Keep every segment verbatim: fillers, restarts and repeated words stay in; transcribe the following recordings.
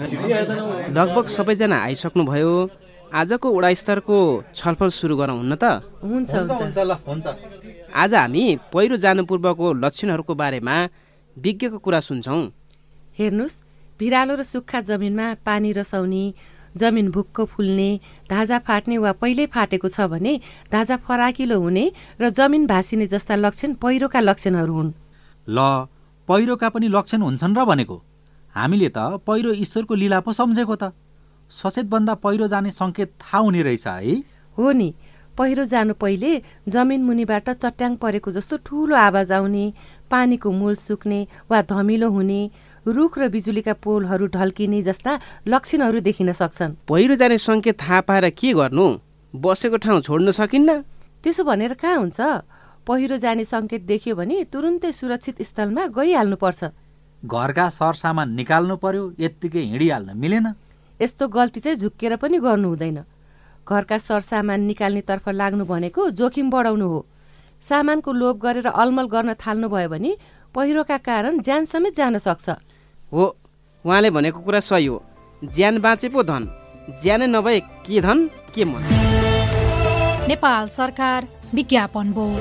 लगभग सबैजना आइसक्नुभयो। आजको वडा स्तरको छलफल सुरु गरौँ हुन्न त? हुन्छ हुन्छ ल हुन्छ। आज हामी पहिरो जानु पूर्वको लक्षणहरूको बारेमा विज्ञको कुरा सुन्छौँ। हेर्नुहोस्, भिरालो र सुक्खा जमिनमा पानी रसाउने, जमिन भुक्क फुल्ने, धाजा फाट्ने वा पहिल्यै फाटेको छ भने धाजा फराकिलो हुने र जमिन भासिने जस्ता लक्षण पहिरोका लक्षणहरू हुन्। ल, पहिरोका पनि लक्षण हुन्छन् र भनेको? हामीले त पहिरो ईश्वरको लीला पो सम्झेको त। सचेतभन्दा पहिरो जाने सङ्केत थाहा हुने रहेछ है? हो नि, पहिरो जानु पहिले जमिन मुनिबाट चट्याङ परेको जस्तो ठुलो आवाज आउने, पानीको मूल सुक्ने वा धमिलो हुने, रुख र बिजुलीका पोलहरू ढल्किने जस्ता लक्षणहरू देखिन सक्छन्। पहिरो जाने सङ्केत थाहा पाएर के गर्नु? बसेको ठाउँ छोड्न सकिन्न? त्यसो भनेर कहाँ हुन्छ? पहिरो जाने सङ्केत देखियो भने तुरुन्तै सुरक्षित स्थलमा गइहाल्नुपर्छ। घरका सरसामान निकाल्नु पर्यो, यत्तिकै हिँडिहाल्न मिलेन। यस्तो गल्ती चाहिँ झुक्केर पनि गर्नु हुँदैन। घरका सरसामान निकाल्नेतर्फ लाग्नु भनेको जोखिम बढाउनु हो। सामानको लोभ गरेर अलमल गर्न थाल्नु भयो भने पहिरोका कारण ज्यान समेत जान सक्छ। हो, उहाँले भनेको कुरा सही हो। ज्यान बाँचे पो धन, ज्यानै नभए के धन के मन। नेपाल सरकार विज्ञापन बोर्ड।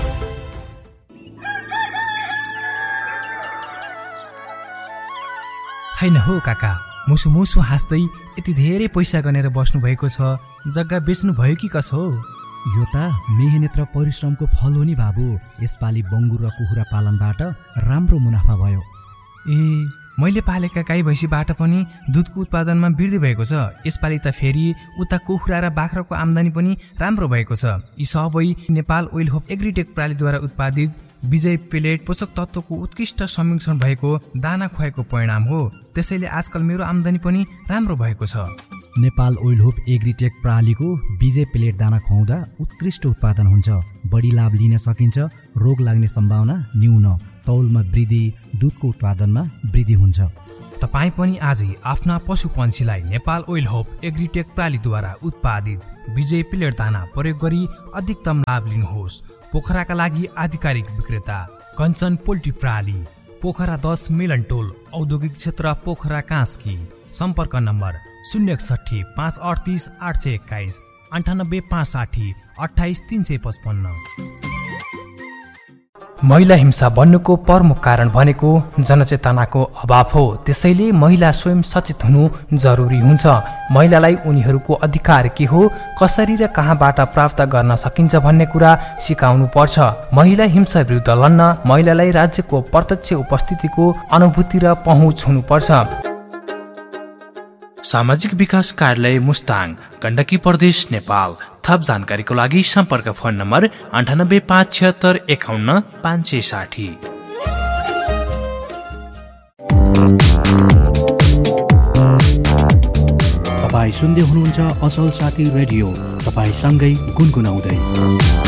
हैन हो काका, मुसु मुसु हाँस्दै यति धेरै पैसा गनेर बस्नु भएको छ, जग्गा बेच्नु भयो कि कसो हो? यो त मेहनत र परिश्रमको फल हो नि बाबु। यसपालि बङ्गुर र कुखुरा पालनबाट राम्रो मुनाफा भयो। ए, मैले पालेका गाई भैँसीबाट पनि दुधको उत्पादनमा वृद्धि भएको छ। यसपालि त फेरि उता कुखुरा र बाख्राको आम्दानी पनि राम्रो भएको छ। यी सबै नेपाल ओइल होप एग्रिटेक प्रणालीद्वारा उत्पादित विजय पेलेट पोषक तत्त्वको उत्कृष्ट संमिश्रण भएको दाना खुवाएको परिणाम हो। त्यसैले आजकल मेरो आम्दानी पनि राम्रो भएको छ। नेपाल ओइल होप एग्रिटेक प्रणालीको विजय पेलेट दाना खुवाउँदा उत्कृष्ट उत्पादन हुन्छ, बढी लाभ लिन सकिन्छ, रोग लाग्ने सम्भावना न्यून, तौलमा वृद्धि, दुधको उत्पादनमा वृद्धि हुन्छ। तपाईँ पनि आजै आफ्ना पशु पन्छीलाई नेपाल ओइल होप एग्रिटेक प्रणालीद्वारा उत्पादित विजय पेलेट दाना प्रयोग गरी अधिकतम लाभ लिनुहोस्। पोखराका लागि आधिकारिक विक्रेता कञ्चन पोल्ट्री प्रणाली, पोखरा दस मिलन टोल, औद्योगिक क्षेत्र पोखरा कास्की। सम्पर्क नम्बर शून्य एकसठी पाँच अडतिस आठ सय एक्काइस अन्ठानब्बे पाँच साठी अठाइस तिन सय पचपन्न। महिला हिंसा बन्नुको प्रमुख कारण भनेको जनचेतनाको अभाव हो। त्यसैले महिला स्वयं सचेत हुनु जरुरी हुन्छ। महिलालाई उनीहरूको अधिकार के हो, कसरी र कहाँबाट प्राप्त गर्न सकिन्छ भन्ने कुरा सिकाउनु पर्छ। महिला हिंसा विरुद्ध लड्न महिलालाई राज्यको प्रत्यक्ष उपस्थितिको अनुभूति र पहुँच हुनुपर्छ। सामाजिक विकास कार्यालय मुस्ताङ, गण्डकी प्रदेश, नेपाल। थप जानकारीको लागि सम्पर्क फोन नम्बर अन्ठानब्बे पाँच छिहत्तर एकाउन्न पाँच सय साठी। तपाईँ सुन्दै हुनुहुन्छ असल साथी रेडियो, तपाईँ सँगै गुनगुनाउँदै।